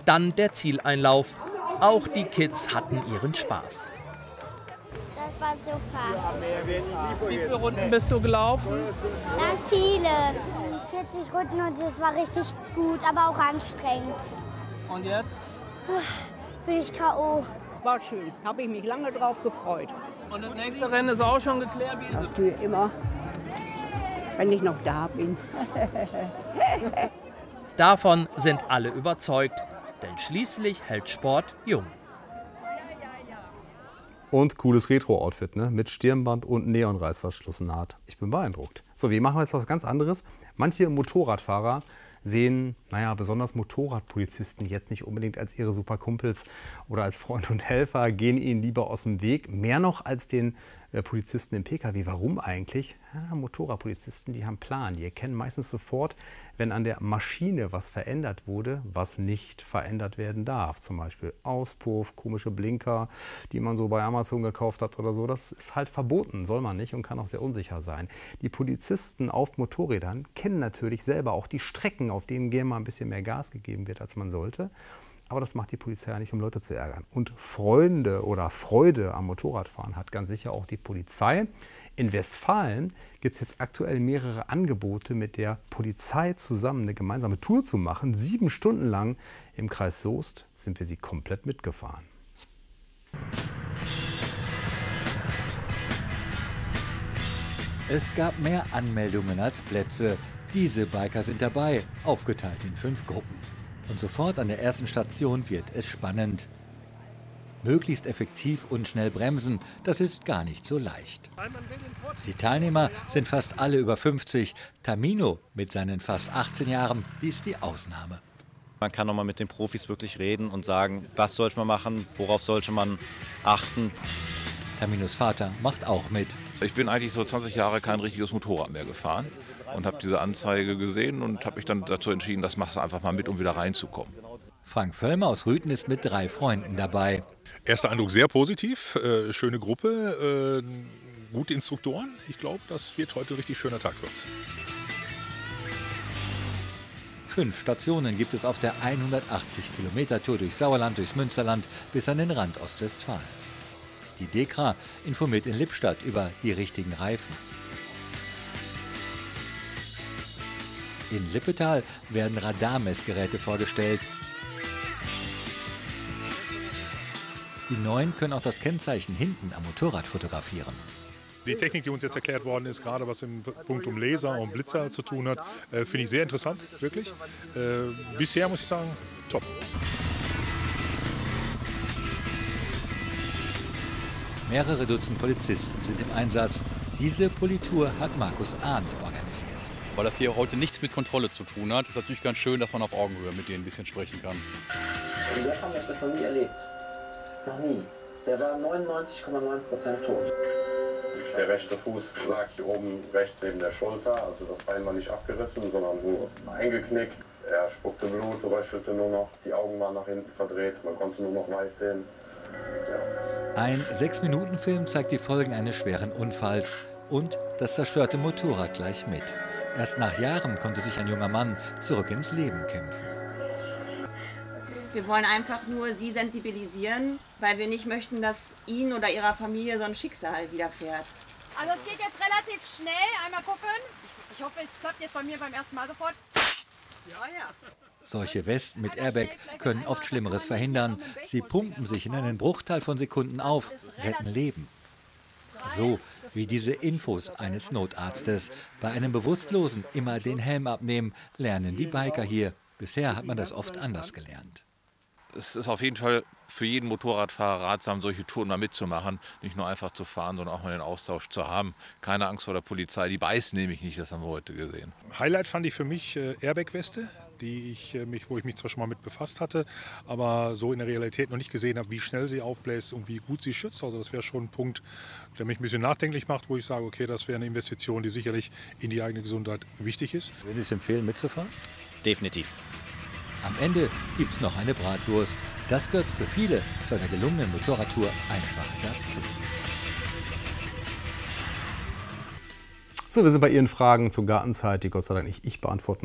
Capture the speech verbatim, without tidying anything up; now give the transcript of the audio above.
Dann der Zieleinlauf. Auch die Kids hatten ihren Spaß. Das war super. Wie viele Runden bist du gelaufen? Ganz viele. vierzig Runden und es war richtig gut, aber auch anstrengend. Und jetzt? Bin ich K O War schön, habe ich mich lange drauf gefreut. Und das nächste Rennen ist auch schon geklärt? Wie ist es? Natürlich immer, wenn ich noch da bin. Davon sind alle überzeugt, denn schließlich hält Sport jung. Und cooles Retro-Outfit, ne? Mit Stirnband und Neonreißverschlussnaht. Ich bin beeindruckt. So, wir machen jetzt was ganz anderes. Manche Motorradfahrer sehen, naja, besonders Motorradpolizisten jetzt nicht unbedingt als ihre super Kumpels oder als Freunde und Helfer, gehen ihnen lieber aus dem Weg. Mehr noch als den äh, Polizisten im P K W. Warum eigentlich? Ja, Motorradpolizisten, die haben Plan. Die erkennen meistens sofort, wenn an der Maschine was verändert wurde, was nicht verändert werden darf. Zum Beispiel Auspuff, komische Blinker, die man so bei Amazon gekauft hat oder so. Das ist halt verboten, soll man nicht und kann auch sehr unsicher sein. Die Polizisten auf Motorrädern kennen natürlich selber auch die Strecken, auf denen gerne mal ein bisschen mehr Gas gegeben wird, als man sollte. Aber das macht die Polizei ja nicht, um Leute zu ärgern. Und Freunde oder Freude am Motorradfahren hat ganz sicher auch die Polizei. In Westfalen gibt es jetzt aktuell mehrere Angebote, mit der Polizei zusammen eine gemeinsame Tour zu machen. Sieben Stunden lang im Kreis Soest sind wir sie komplett mitgefahren. Es gab mehr Anmeldungen als Plätze. Diese Biker sind dabei, aufgeteilt in fünf Gruppen. Und sofort an der ersten Station wird es spannend. Möglichst effektiv und schnell bremsen, das ist gar nicht so leicht. Die Teilnehmer sind fast alle über fünfzig. Tamino mit seinen fast achtzehn Jahren, die ist die Ausnahme. Man kann nochmal mit den Profis wirklich reden und sagen, was sollte man machen, worauf sollte man achten. Taminos Vater macht auch mit. Ich bin eigentlich so zwanzig Jahre kein richtiges Motorrad mehr gefahren und habe diese Anzeige gesehen und habe mich dann dazu entschieden, das machst du einfach mal mit, um wieder reinzukommen. Frank Völlmer aus Rüthen ist mit drei Freunden dabei. Erster Eindruck sehr positiv, äh, schöne Gruppe, äh, gute Instruktoren. Ich glaube, das wird heute ein richtig schöner Tag für uns. Fünf Stationen gibt es auf der hundertachtzig Kilometer Tour durch Sauerland, durchs Münsterland bis an den Rand Ostwestfalens. Die DEKRA informiert in Lippstadt über die richtigen Reifen. In Lippetal werden Radarmessgeräte vorgestellt. Die neuen können auch das Kennzeichen hinten am Motorrad fotografieren. Die Technik, die uns jetzt erklärt worden ist, gerade was im Punkt um Laser und Blitzer zu tun hat, äh, finde ich sehr interessant, wirklich. Äh, bisher muss ich sagen, top. Mehrere Dutzend Polizisten sind im Einsatz. Diese Politur hat Markus Arndt organisiert. Weil das hier heute nichts mit Kontrolle zu tun hat, ist natürlich ganz schön, dass man auf Augenhöhe mit denen ein bisschen sprechen kann. In der Form habe ich das noch nie erlebt. Noch nie. Der war neunundneunzig Komma neun Prozent tot. Der rechte Fuß lag hier oben rechts neben der Schulter, also das Bein war nicht abgerissen, sondern nur eingeknickt. Er spuckte Blut, röchelte nur noch, die Augen waren nach hinten verdreht, man konnte nur noch weiß sehen. Ja. Ein sechs Minuten Film zeigt die Folgen eines schweren Unfalls und das zerstörte Motorrad gleich mit. Erst nach Jahren konnte sich ein junger Mann zurück ins Leben kämpfen. Wir wollen einfach nur Sie sensibilisieren, weil wir nicht möchten, dass Ihnen oder Ihrer Familie so ein Schicksal widerfährt. Also es geht jetzt relativ schnell. Einmal gucken. Ich hoffe, es klappt jetzt bei mir beim ersten Mal sofort. Ja, ja. Solche Westen mit Airbag können oft Schlimmeres verhindern. Sie pumpen sich in einen Bruchteil von Sekunden auf, retten Leben. So wie diese Infos eines Notarztes. Bei einem Bewusstlosen immer den Helm abnehmen, lernen die Biker hier. Bisher hat man das oft anders gelernt. Es ist auf jeden Fall für jeden Motorradfahrer ratsam, solche Touren mal mitzumachen. Nicht nur einfach zu fahren, sondern auch mal den Austausch zu haben. Keine Angst vor der Polizei, die beißt nämlich nicht, das haben wir heute gesehen. Highlight fand ich für mich äh, Airbag-Weste, die ich, äh, mich, wo ich mich zwar schon mal mit befasst hatte, aber so in der Realität noch nicht gesehen habe, wie schnell sie aufbläst und wie gut sie schützt. Also das wäre schon ein Punkt, der mich ein bisschen nachdenklich macht, wo ich sage, okay, das wäre eine Investition, die sicherlich in die eigene Gesundheit wichtig ist. Würden Sie es empfehlen, mitzufahren? Definitiv. Am Ende gibt es noch eine Bratwurst. Das gehört für viele zu einer gelungenen Motorradtour einfach dazu. So, wir sind bei Ihren Fragen zur Gartenzeit, die Gott sei Dank nicht ich beantworten